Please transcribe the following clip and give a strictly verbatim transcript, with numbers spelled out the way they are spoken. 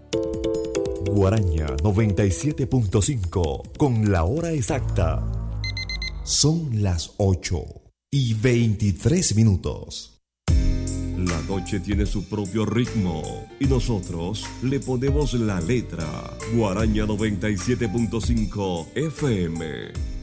Guaraña noventa y siete punto cinco con la hora exacta. Son las ocho y veintitrés minutos. La noche tiene su propio ritmo y nosotros le ponemos la letra. Guaraña noventa y siete punto cinco F M.